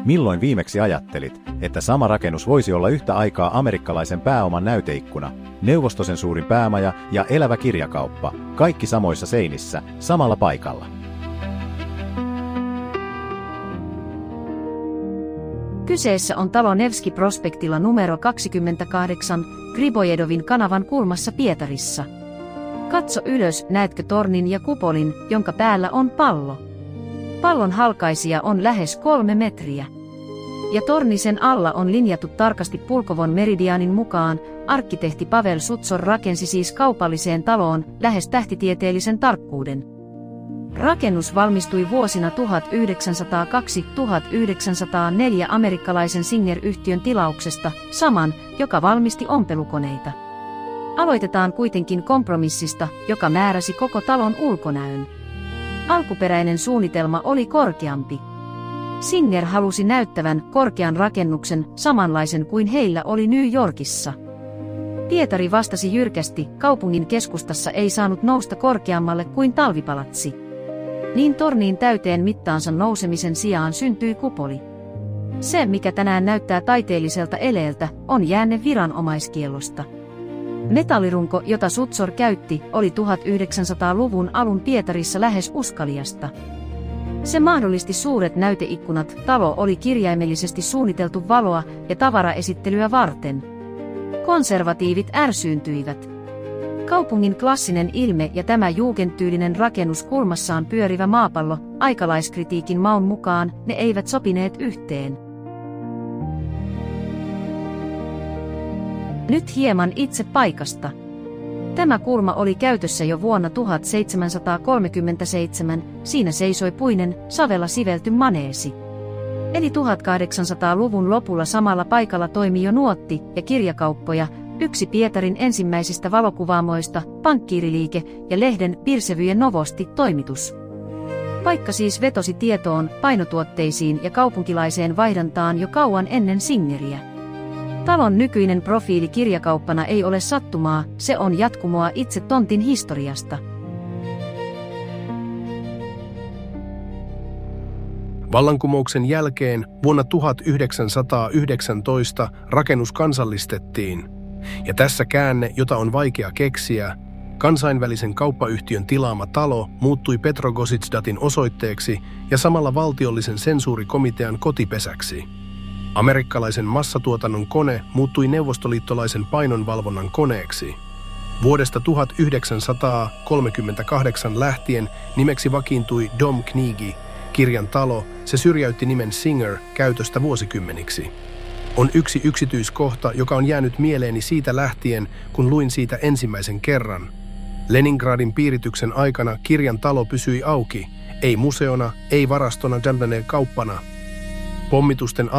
Milloin viimeksi ajattelit, että sama rakennus voisi olla yhtä aikaa amerikkalaisen pääoman näyteikkuna, Neuvostosen suurin päämaja ja elävä kirjakauppa, kaikki samoissa seinissä, samalla paikalla? Kyseessä on talo Nevski Prospektilla numero 28, Gribojedovin kanavan kulmassa Pietarissa. Katso ylös, näetkö tornin ja kupolin, jonka päällä on pallo. Pallon halkaisija on lähes 3 metriä. Ja tornisen alla on linjattu tarkasti Pulkovon meridiaanin mukaan. Arkkitehti Pavel Sutsor rakensi siis kaupalliseen taloon lähes tähtitieteellisen tarkkuuden. Rakennus valmistui vuosina 1902-1904 amerikkalaisen Singer-yhtiön tilauksesta, saman, joka valmisti ompelukoneita. Aloitetaan kuitenkin kompromissista, joka määräsi koko talon ulkonäön. Alkuperäinen suunnitelma oli korkeampi. Singer halusi näyttävän korkean rakennuksen samanlaisen kuin heillä oli New Yorkissa. Pietari vastasi jyrkästi, kaupungin keskustassa ei saanut nousta korkeammalle kuin talvipalatsi. Niin torniin täyteen mittaansa nousemisen sijaan syntyi kupoli. Se, mikä tänään näyttää taiteelliselta eleeltä, on jäänne viranomaiskiellosta. Metallirunko, jota Sutsor käytti, oli 1900-luvun alun Pietarissa lähes uskaliasta. Se mahdollisti suuret näyteikkunat, talo oli kirjaimellisesti suunniteltu valoa ja tavaraesittelyä varten. Konservatiivit ärsyyntyivät. Kaupungin klassinen ilme ja tämä jugendtyylinen rakennus kulmassaan pyörivä maapallo, aikalaiskritiikin maun mukaan, ne eivät sopineet yhteen. Nyt hieman itse paikasta. Tämä kulma oli käytössä jo vuonna 1737, siinä seisoi puinen, savella sivelty maneesi. Eli 1800-luvun lopulla samalla paikalla toimi jo nuotti ja kirjakauppoja, yksi Pietarin ensimmäisistä valokuvaamoista, pankkiiriliike ja lehden Pirsevyjen Novosti-toimitus. Paikka siis vetosi tietoon, painotuotteisiin ja kaupunkilaiseen vaihdantaan jo kauan ennen Singeriä. Talon nykyinen profiili kirjakauppana ei ole sattumaa, se on jatkumoa itse tontin historiasta. Vallankumouksen jälkeen vuonna 1919 rakennus kansallistettiin. Ja tässä käänne, jota on vaikea keksiä, kansainvälisen kauppayhtiön tilaama talo muuttui Petrogozitsdatin osoitteeksi ja samalla valtiollisen sensuurikomitean kotipesäksi. Amerikkalaisen massatuotannon kone muuttui neuvostoliittolaisen painonvalvonnan koneeksi. Vuodesta 1938 lähtien nimeksi vakiintui Dom Knigi, kirjan talo, se syrjäytti nimen Singer käytöstä vuosikymmeniksi. On yksi yksityiskohta, joka on jäänyt mieleeni siitä lähtien, kun luin siitä ensimmäisen kerran. Leningradin piirityksen aikana kirjan talo pysyi auki, ei museona, ei varastona, kauppana. Pommitusten